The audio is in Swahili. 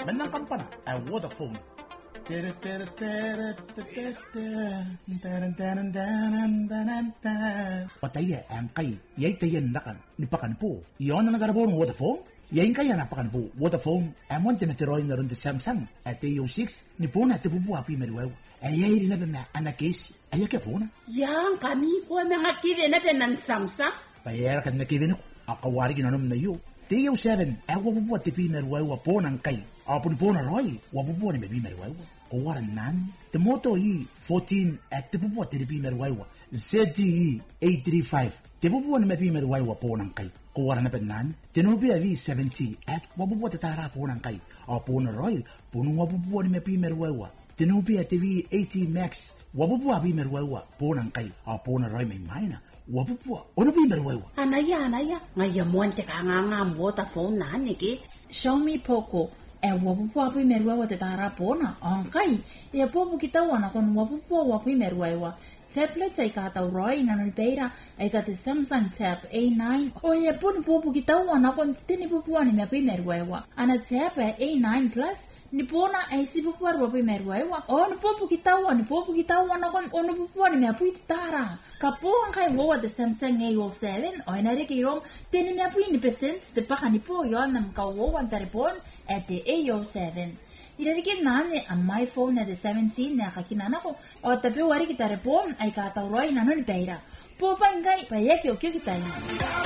Menang kampana, Vodafone. Pataya ang kay, yay tayan nakan, nipakan po. Iyon na nagarabon Vodafone? Yain kaya napakan po, Vodafone, amon tinatiroy na rin sa Samsung, at AO6, ni po na tipupo api meriwewa. Ayay rin na ba na anakis, ayay ka po na? Yang kami po mga TV na ng Samsung. Payera ka na kivin ako, akawari ginanom na iyo. TO7, wapupo at tipi meriwewa po ng kay. Apun po na roy, wapupo ni mebi meriwewa. Kawaran nan, Temoto E14 at tipupo at tipi meriwewa. ZTE 835, tipupo ni mebi meriwewa po ng kay. Kawaran na penan, Tenobia V70 at wapupo tatara po ng kay. Apun na roy, punong wapupo ni mebi meriwewa. Tenobia TV 80 Max, wapupo abi meriwewa po ng kay. Apun na roy may maina. Wapupo, ono bi meriwewa. Anaya, ngayon te ka nga Vodafone na niki. Xiaomi Poco, wapupo api meriwewa te tara pona. Angkai, popo kita wana kon wapupo api meriwewa. Tablets ay kataw roy na nalbeira ay kata Samsung Tab A9. O popo kita wana kon tinipupuan ni api meriwewa. Ana Tab A9 Plus, nipona ay sipupuar wapi meriwewa. O nipopo kita wana kon ono pupuan ni api tara. Kapo ang kay wawa the Samsung A07 o inarikirong tini mi api ni present te paka nipo yon nam kawawa taripon at the A07. Irarikin nane ang my phone na the 17 na kakinana ko o tapi wari kita repon ay katawroy na nun peira. Po pa ingay payek yo kyo kita yun.